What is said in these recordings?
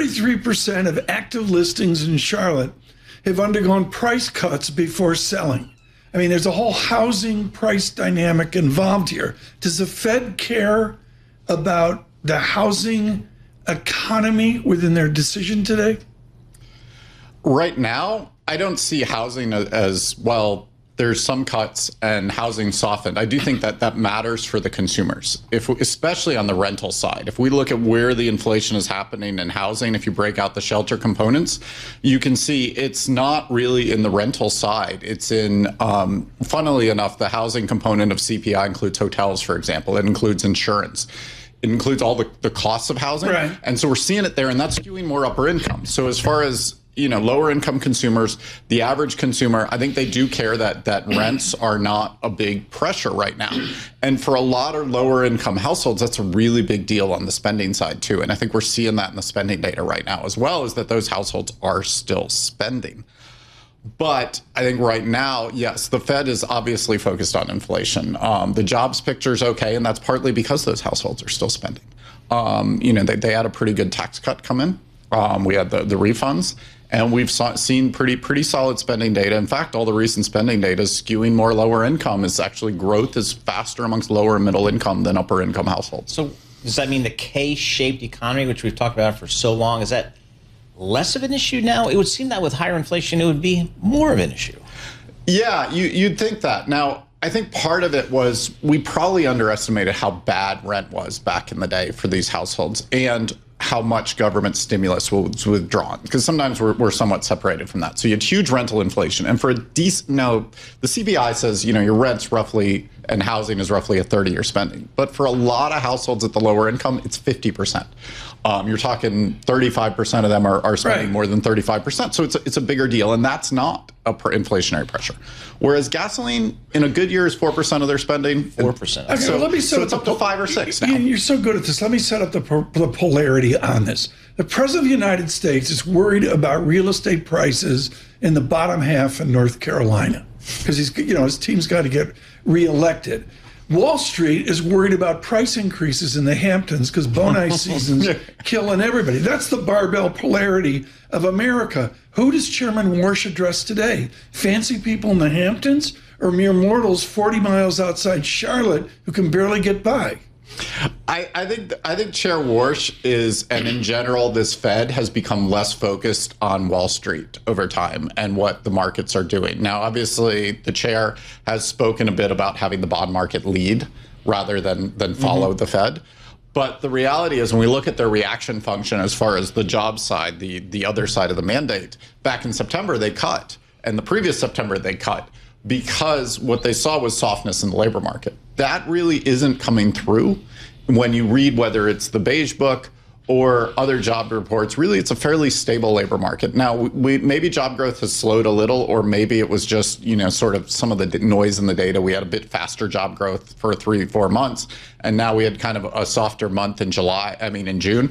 33% of active listings in Charlotte have undergone price cuts before selling. I mean, there's a whole housing price dynamic involved here. Does the Fed care about the housing economy within their decision today? Right now, I don't see housing as well. There's some cuts and housing softened. I do think that that matters for the consumers, especially on the rental side. If we look at where the inflation is happening in housing, if you break out the shelter components, you can see it's not really in the rental side. It's in, funnily enough, the housing component of CPI includes hotels, for example. It includes insurance. It includes all the costs of housing. Right. And so we're seeing it there, and that's skewing more upper income. So as far as lower income consumers, the average consumer, I think they do care that rents are not a big pressure right now. And for a lot of lower income households, that's a really big deal on the spending side too. And I think we're seeing that in the spending data right now as well, is that those households are still spending. But I think right now, yes, the Fed is obviously focused on inflation. The jobs picture is okay, and that's partly because those households are still spending. They had a pretty good tax cut come in. We had the refunds. And we've seen pretty solid spending data. In fact, all the recent spending data is skewing more lower income. Is actually growth is faster amongst lower and middle income than upper income households. So does that mean the K-shaped economy, which we've talked about for so long, is that less of an issue now? It would seem that with higher inflation, it would be more of an issue. Yeah, you'd think that. Now, I think part of it was we probably underestimated how bad rent was back in the day for these households, and how much government stimulus was withdrawn, because sometimes we're somewhat separated from that. So you had huge rental inflation, and for a decent, now the CBI says your rent's roughly and housing is roughly a 30-year spending, but for a lot of households at the lower income, it's 50%. You're talking 35% of them are spending more than 35%. So it's a bigger deal, and that's not a inflationary pressure. Whereas gasoline in a good year is 4% of their spending. 4%. Okay, so let me set it's up to 5 or 6 now. You're so good at this. Let me set up the polarity on this. The President of the United States is worried about real estate prices in the bottom half in North Carolina because his team's got to get reelected. Wall Street is worried about price increases in the Hamptons because bone season's killing everybody. That's the barbell polarity of America. Who does Chairman Warsh address today? Fancy people in the Hamptons or mere mortals 40 miles outside Charlotte who can barely get by? I think Chair Warsh is, and in general, this Fed has become less focused on Wall Street over time and what the markets are doing. Now, obviously, the chair has spoken a bit about having the bond market lead rather than follow the Fed. But the reality is, when we look at their reaction function as far as the job side, the other side of the mandate, back in September, they cut. And the previous September, they cut, because what they saw was softness in the labor market. That really isn't coming through when you read whether it's the Beige Book or other job reports. Really, it's a fairly stable labor market. Now, maybe job growth has slowed a little, or maybe it was just, sort of some of the noise in the data. We had a bit faster job growth for 3-4 months, and now we had kind of a softer month in June.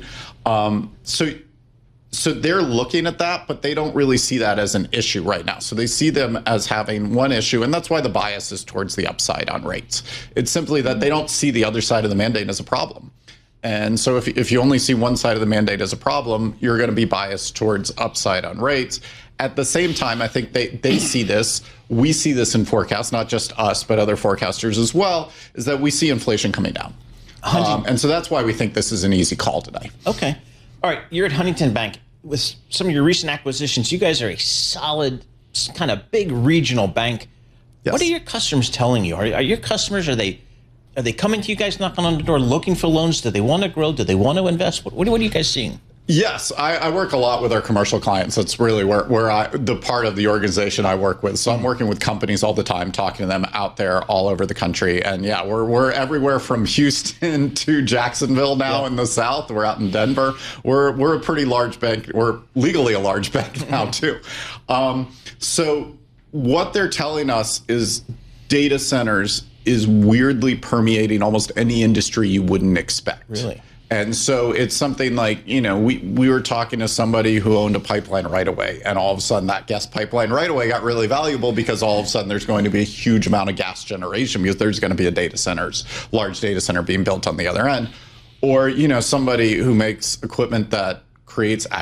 So they're looking at that, but they don't really see that as an issue right now. So they see them as having one issue, and that's why the bias is towards the upside on rates. It's simply that they don't see the other side of the mandate as a problem. And so if you only see one side of the mandate as a problem, you're going to be biased towards upside on rates. At the same time, I think they see this. We see this in forecasts, not just us, but other forecasters as well, is that we see inflation coming down. And so that's why we think this is an easy call today. Okay. All right. You're at Huntington Bank. With some of your recent acquisitions, you guys are a solid, kind of big regional bank. Yes. What are your customers telling you? Are your customers, are they coming to you guys knocking on the door looking for loans? Do they want to grow? Do they want to invest? What are you guys seeing? Yes, I work a lot with our commercial clients. That's really where the part of the organization I work with. So I'm working with companies all the time, talking to them out there all over the country. And yeah, we're everywhere from Houston to Jacksonville now in the South. We're out in Denver. We're a pretty large bank. We're legally a large bank now too. So what they're telling us is data centers is weirdly permeating almost any industry you wouldn't expect. Really? And so it's something like, we were talking to somebody who owned a pipeline right away, and all of a sudden that gas pipeline right away got really valuable because all of a sudden there's going to be a huge amount of gas generation because there's going to be large data center being built on the other end. Or, somebody who makes equipment that creates